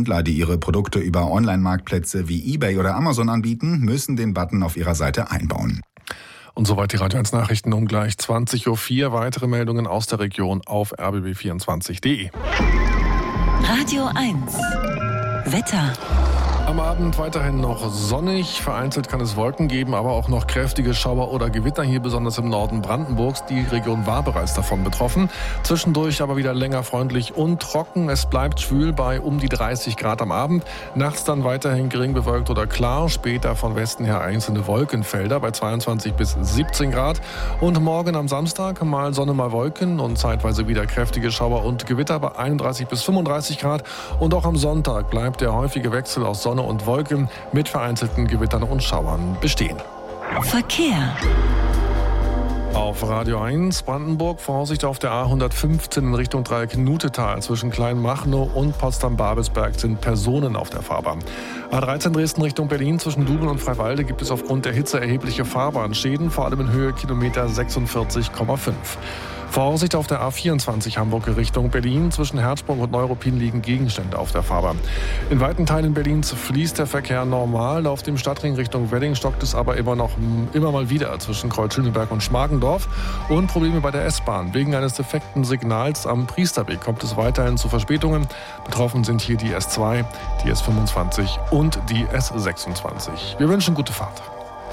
Händler, die ihre Produkte über Online-Marktplätze wie eBay oder Amazon anbieten, müssen den Button auf ihrer Seite einbauen. Und soweit die Radio 1 Nachrichten um gleich 20.04 Uhr. Weitere Meldungen aus der Region auf rbb24.de. Radio 1 Wetter. Am Abend weiterhin noch sonnig, vereinzelt kann es Wolken geben, aber auch noch kräftige Schauer oder Gewitter hier besonders im Norden Brandenburgs. Die Region war bereits davon betroffen. Zwischendurch aber wieder länger freundlich und trocken. Es bleibt schwül bei um die 30 Grad am Abend. Nachts dann weiterhin gering bewölkt oder klar. Später von Westen her einzelne Wolkenfelder bei 22 bis 17 Grad. Und morgen am Samstag mal Sonne, mal Wolken und zeitweise wieder kräftige Schauer und Gewitter bei 31 bis 35 Grad. Und auch am Sonntag bleibt der häufige Wechsel aus Sonne und Wolken mit vereinzelten Gewittern und Schauern bestehen. Verkehr. Auf Radio 1 Brandenburg Vorsicht auf der A115 in Richtung Dreieck Nutetal. Zwischen Kleinmachnow und Potsdam-Babelsberg sind Personen auf der Fahrbahn. A13 Dresden Richtung Berlin zwischen Dubel und Freiwalde gibt es aufgrund der Hitze erhebliche Fahrbahnschäden, vor allem in Höhe Kilometer 46,5. Vorsicht auf der A24 Hamburg Richtung Berlin. Zwischen Herzsprung und Neuruppin liegen Gegenstände auf der Fahrbahn. In weiten Teilen Berlins fließt der Verkehr normal. Auf dem Stadtring Richtung Wedding stockt es aber immer mal wieder zwischen Kreuz-Schöneberg und Schmargendorf. Und Probleme bei der S-Bahn. Wegen eines defekten Signals am Priesterweg kommt es weiterhin zu Verspätungen. Betroffen sind hier die S2, die S25 und die S26. Wir wünschen gute Fahrt.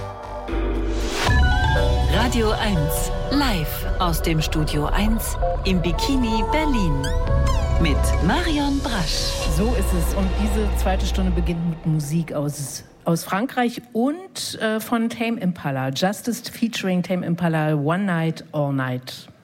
Radio 1 live aus dem Studio 1 im Bikini Berlin mit Marion Brasch. So ist es und diese zweite Stunde beginnt mit Musik aus Frankreich und von Tame Impala. Justice featuring Tame Impala, One Night, All Night.